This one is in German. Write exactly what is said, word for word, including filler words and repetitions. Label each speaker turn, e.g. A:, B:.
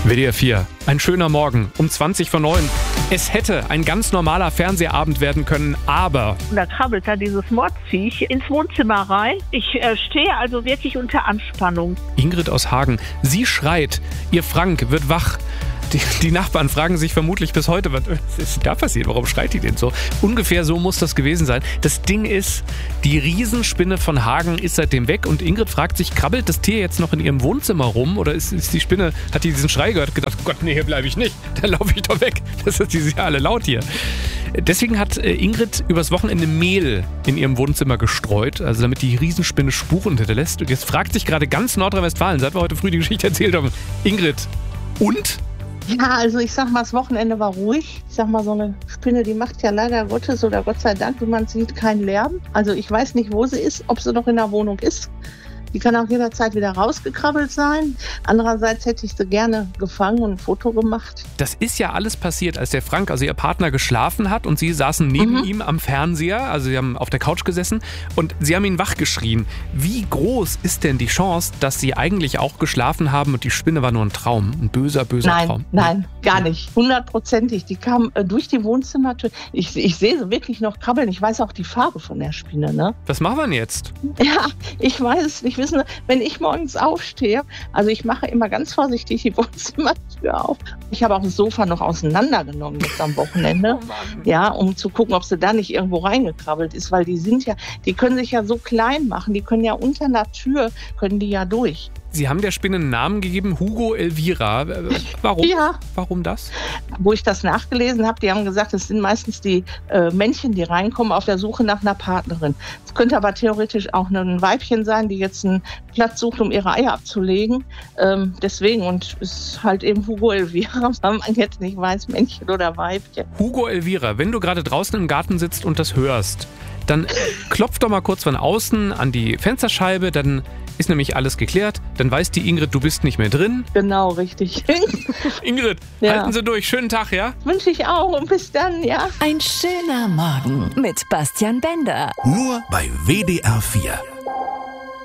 A: W D R vier, ein schöner Morgen um zwanzig vor neun. Es hätte ein ganz normaler Fernsehabend werden können, aber...
B: Und da krabbelt da dieses Mordsviech ins Wohnzimmer rein. Ich äh, stehe also wirklich unter Anspannung.
A: Ingrid aus Hagen, sie schreit, ihr Frank wird wach. Die, die Nachbarn fragen sich vermutlich bis heute, was ist da passiert? Warum schreit die denn so? Ungefähr so muss das gewesen sein. Das Ding ist, die Riesenspinne von Hagen ist seitdem weg und Ingrid fragt sich, krabbelt das Tier jetzt noch in ihrem Wohnzimmer rum oder ist, ist die Spinne, hat die diesen Schrei gehört, gedacht, Gott, nee, hier bleibe ich nicht, dann laufe ich doch weg. Das ist, die sind ja alle laut hier. Deswegen hat Ingrid übers Wochenende Mehl in ihrem Wohnzimmer gestreut, also damit die Riesenspinne Spuren hinterlässt. Und jetzt fragt sich gerade ganz Nordrhein-Westfalen, seit wir heute früh die Geschichte erzählt haben, Ingrid, und?
C: Ja, also ich sag mal, das Wochenende war ruhig. Ich sag mal, so eine Spinne, die macht ja leider Gottes oder Gott sei Dank, wie man sieht, keinen Lärm. Also ich weiß nicht, wo sie ist, ob sie noch in der Wohnung ist. Die kann auch jederzeit wieder rausgekrabbelt sein. Andererseits hätte ich sie gerne gefangen und ein Foto gemacht.
A: Das ist ja alles passiert, als der Frank, also ihr Partner, geschlafen hat und sie saßen neben mhm. ihm am Fernseher, also sie haben auf der Couch gesessen und sie haben ihn wachgeschrien. Wie groß ist denn die Chance, dass sie eigentlich auch geschlafen haben und die Spinne war nur ein Traum, ein böser, böser
C: nein,
A: Traum?
C: Nein, gar nicht. Hundertprozentig. Die kam äh, durch die Wohnzimmertür. Ich, ich sehe sie wirklich noch krabbeln. Ich weiß auch die Farbe von der Spinne. Ne?
A: Was machen wir denn jetzt?
C: Ja, ich weiß es nicht. Wissen Sie, wenn ich morgens aufstehe, also ich mache immer ganz vorsichtig die Wohnzimmertür auf. Ich habe auch das Sofa noch auseinandergenommen jetzt am Wochenende, oh ja, um zu gucken, ob sie da nicht irgendwo reingekrabbelt ist, weil die sind ja, die können sich ja so klein machen, die können ja unter einer Tür, können die ja durch.
A: Sie haben der Spinne einen Namen gegeben, Hugo Elvira. Warum?
C: Ja.
A: Warum das?
C: Wo ich das nachgelesen habe, die haben gesagt, es sind meistens die äh, Männchen, die reinkommen auf der Suche nach einer Partnerin. Es könnte aber theoretisch auch ein Weibchen sein, die jetzt einen Platz sucht, um ihre Eier abzulegen. Ähm, deswegen, und es ist halt eben Hugo Elvira, weil man jetzt nicht weiß, Männchen oder Weibchen.
A: Hugo Elvira, wenn du gerade draußen im Garten sitzt und das hörst, dann klopf doch mal kurz von außen an die Fensterscheibe, dann ist nämlich alles geklärt. Dann weiß die Ingrid, du bist nicht mehr drin.
C: Genau, richtig.
A: Ingrid, ja. Halten Sie durch. Schönen Tag, ja?
C: Wünsche ich auch und bis dann, ja.
D: Ein schöner Morgen mit Bastian Bender.
E: Nur bei W D R vier.